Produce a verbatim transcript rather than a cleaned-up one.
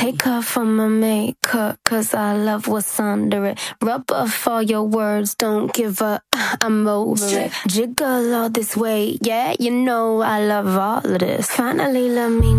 Take off all my makeup, cause I love what's under it. Rub off all your words, don't give up, I'm over it. Jiggle all this weight, yeah, you know I love all of this. Finally let me